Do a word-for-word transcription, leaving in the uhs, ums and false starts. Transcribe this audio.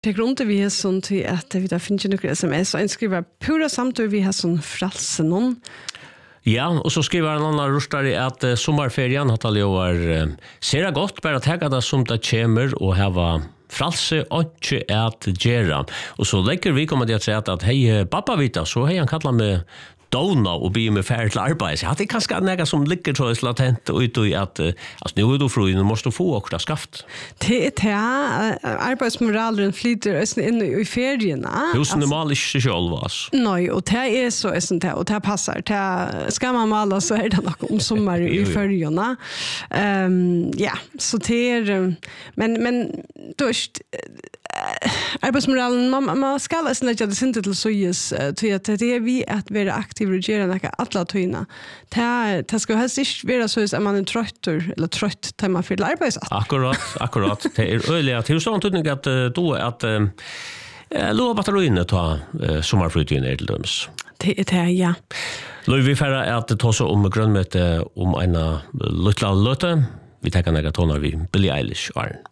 Det grunden vi har sånn til at vi da finner noen sms, og en skriver pura samtidig vi har sånn fralse noen. Ja, og så skriver en annen rustare at uh, sommerferien at alle år uh, ser det godt, bare tenke det som det kommer og hava fralse og ikke at gjøre. Og så legger vi kommer til å si at, at hei, pappa vita, så hei han kallet meg dona og bli med færre til arbeid. Så det er kanskje noe som ligger så latent ut i at altså, nå er du fru, nå måste du få okra skaft. Det er det, arbeidsmoralen flyter inn i ferien. Husen er mal ikke selv, altså. Nei, og det er så, og det passer. Det skal man male, så er det nok om sommer i ferien. Um, ja, så det er, men, men først, arbeidsmoralen, man, man skal nesten ikke det sinte til søyes, til at det er vi at være aktiv og gjøre noe alle tøyene. Det skal helst ikke være så at man er trøtt eller trøtt til man fyller arbeidsat. Akkurat, akkurat. Det er øyelig at det er sånn tydning at du er at uh, lov batteriene ta uh, sommerflytiden til dømes. Det er det, ja. Lov vi færre at ta så om grønnmøte om en luttla løte. Vi tenker noe toner vi Billie Eilish, Arne.